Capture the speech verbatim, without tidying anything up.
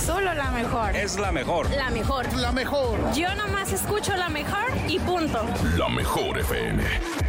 Solo la mejor. Es la mejor. La mejor. La mejor. Yo nomás escucho la mejor y punto. La mejor F M.